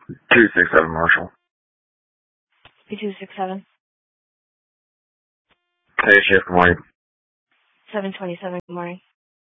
267 Marshall. B267. Hey, Chief, good morning. 727, good morning.